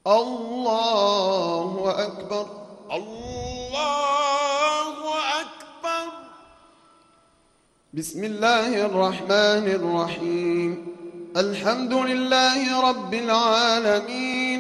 الله أكبر. الله أكبر. بسم الله الرحمن الرحيم. الحمد لله رب العالمين.